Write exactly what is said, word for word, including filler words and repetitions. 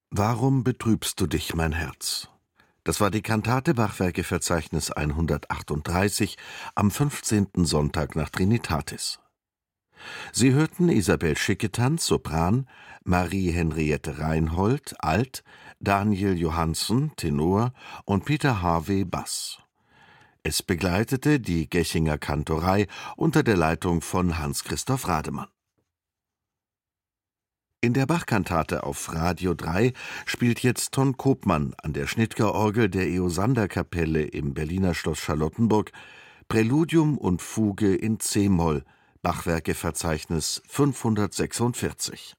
Warum betrübst du dich, mein Herz? Das war die Kantate Bachwerkeverzeichnis hundertachtunddreißig am fünfzehnten Sonntag nach Trinitatis. Sie hörten Isabel Schicketanz, Sopran, Marie-Henriette Reinhold, Alt, Daniel Johansen, Tenor und Peter Harvey, Bass. Es begleitete die Gechinger Kantorei unter der Leitung von Hans-Christoph Rademann. In der Bachkantate auf Radio drei spielt jetzt Ton Kopmann an der Schnitgerorgel der Eosander-Kapelle im Berliner Schloss Charlottenburg Präludium und Fuge in c-Moll, Bachwerkeverzeichnis fünfhundertsechsundvierzig.